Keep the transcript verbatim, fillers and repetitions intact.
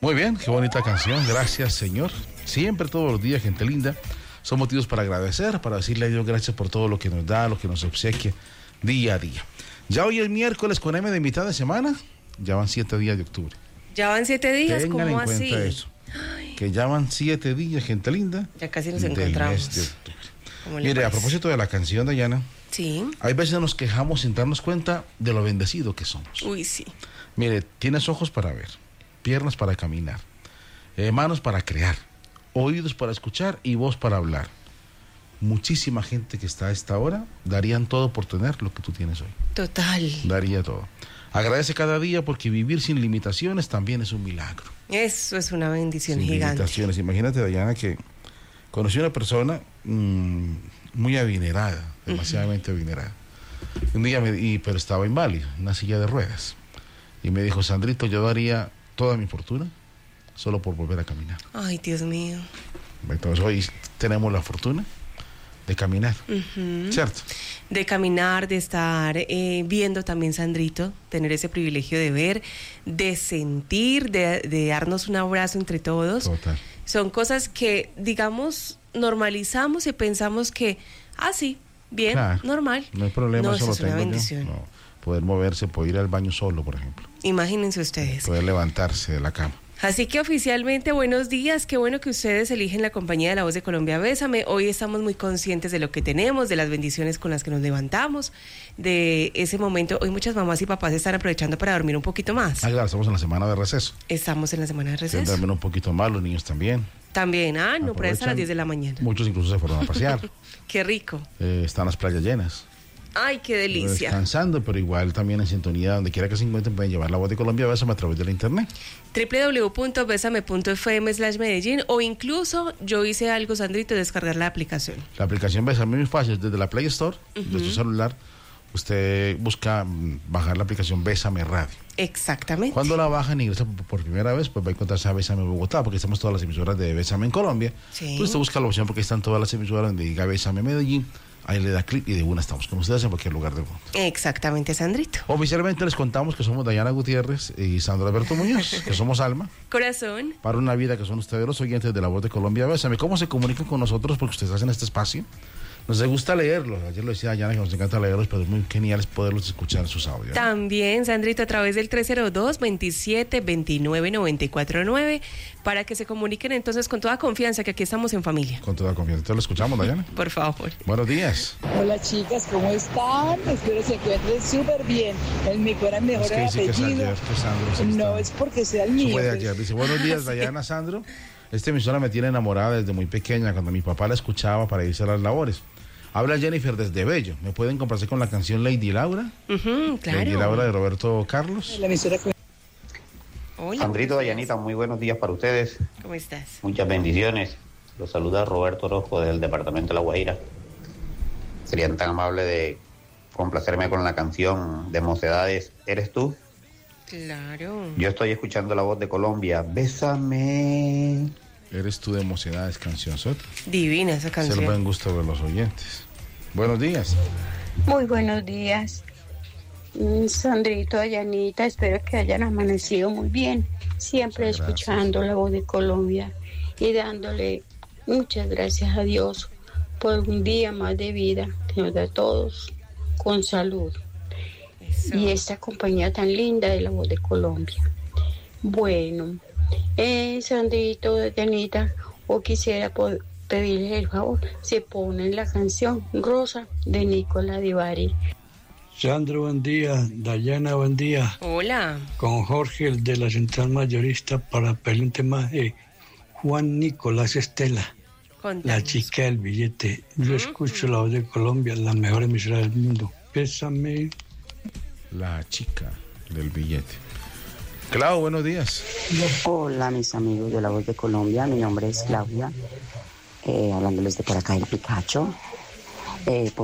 Muy bien, qué bonita canción. Gracias, Señor. Siempre, todos los días, gente linda, son motivos para agradecer, para decirle a Dios gracias por todo lo que nos da, lo que nos obsequia día a día. Ya hoy el miércoles con M de mitad de semana, ya van siete días de octubre. Ya van siete días, Tengan ¿cómo en así? cuenta eso. Ay. Que ya van siete días, gente linda. Ya casi nos encontramos. Mes de octubre. Mire, a propósito de la canción, Dayana. Sí. Hay veces nos quejamos sin darnos cuenta de lo bendecido que somos. Uy, sí. Mire, tienes ojos para ver, piernas para caminar, eh, manos para crear, oídos para escuchar y voz para hablar. Muchísima gente que está a esta hora darían todo por tener lo que tú tienes hoy. Total. Daría todo. Agradece cada día porque vivir sin limitaciones también es un milagro. Eso es una bendición sin gigante. Limitaciones. Imagínate, Dayana, que conocí a una persona mmm, muy adinerada, demasiadamente uh-huh. adinerada. Un día me y, pero estaba inválido, en una silla de ruedas. Y me dijo, Sandrito, yo daría toda mi fortuna solo por volver a caminar. Ay, Dios mío. Entonces hoy tenemos la fortuna de caminar, uh-huh. ¿cierto? De caminar, de estar eh, viendo también, Sandrito, tener ese privilegio de ver, de sentir, de, de darnos un abrazo entre todos. Total. Son cosas que, digamos, normalizamos y pensamos que, ah, sí, bien, claro, normal. No hay problema, no, eso lo es una tengo bendición. yo. No. Poder moverse, poder ir al baño solo, por ejemplo. Imagínense ustedes. Poder levantarse de la cama. Así que oficialmente, buenos días, qué bueno que ustedes eligen la compañía de La Voz de Colombia Bésame. Hoy estamos muy conscientes de lo que tenemos, de las bendiciones con las que nos levantamos, de ese momento. Hoy muchas mamás y papás están aprovechando para dormir un poquito más. Ah, claro, estamos en la semana de receso. Estamos en la semana de receso. Dormir un poquito más, los niños también. También, ah, no, pero hasta las diez de la mañana. Muchos incluso se fueron a pasear. Qué rico. Eh, están las playas llenas. Ay, qué delicia. Descansando, pero igual también en sintonía, donde quiera que se encuentren, pueden llevar La Voz de Colombia Bésame a través de la internet. doble u doble u doble u punto besame punto efe eme slash Medellín, o incluso yo hice algo, Sandrito, descargar la aplicación. La aplicación Bésame es muy fácil, desde la Play Store, uh-huh. desde su celular, usted busca bajar la aplicación Bésame Radio. Exactamente. Cuando la bajan y ingresa por primera vez, pues va a encontrarse a Bésame Bogotá, porque estamos todas las emisoras de Bésame en Colombia. Sí. Entonces usted busca la opción porque están todas las emisoras donde diga Bésame Medellín. Ahí le da clic y de una estamos con ustedes en cualquier lugar del mundo. Exactamente, Sandrito. Oficialmente les contamos que somos Dayana Gutiérrez y Sandra Alberto Muñoz, que somos Alma. Corazón. Para una vida, que son ustedes los oyentes de La Voz de Colombia Bésame. ¿Cómo se comunican con nosotros? Porque ustedes hacen este espacio. Nos gusta leerlos. Ayer lo decía Dayana que nos encanta leerlos, pero es muy genial poderlos escuchar en sus audios. También, Sandrito, a través del tres cero dos, veintisiete, veintinueve, noventa y cuatro nueve, para que se comuniquen entonces con toda confianza, que aquí estamos en familia. Con toda confianza. Entonces lo escuchamos, Dayana. Por favor. Buenos días. Hola, chicas, ¿cómo están? Espero se encuentren súper bien. El mejor, el mejor es que dice apellido. Que es ayer, que Sandro, sí no está. Es porque sea el mío. Fue de pues. ayer. Dice, buenos días, sí. Dayana, Sandro. Esta emisora me tiene enamorada desde muy pequeña, cuando mi papá la escuchaba para irse a las labores. Habla Jennifer desde Bello. ¿Me pueden complacer con la canción Lady Laura? Uh-huh, claro. Lady Laura de Roberto Carlos. La emisora que... Hola. Sandrito, Dayanita, muy buenos días para ustedes. ¿Cómo estás? Muchas bendiciones. Los saluda Roberto Orozco del departamento de La Guaira. Serían tan amables de complacerme con la canción de Mocedades, ¿Eres tú? Claro. Yo estoy escuchando La Voz de Colombia. Bésame. Eres tú de Mocedades, canción sota. Divina esa canción. Es el buen gusto de los oyentes. Buenos días. Muy buenos días, Sandrito, Dayanita, espero que hayan amanecido muy bien, siempre Muchas escuchando gracias. La Voz de Colombia y dándole muchas gracias a Dios por un día más de vida que nos da a todos con salud. Eso. Y esta compañía tan linda de La Voz de Colombia. Bueno, eh, Sandrito, Dayanita, o quisiera poder pedirles el favor, se ponen la canción Rosa de Nicola Di Bari. Sandro, buen día. Dayana, buen día. Hola. Con Jorge, el de la Central Mayorista, para pedir un tema de Juan Nicolás Estela, Contanos. la chica del billete. Yo Uh-huh. escucho La Voz de Colombia, la mejor emisora del mundo. Pésame. La chica del billete. Clau, buenos días. Hola, mis amigos de La Voz de Colombia. Mi nombre es Claudia, eh, hablándoles de por acá del Picacho. Eh, por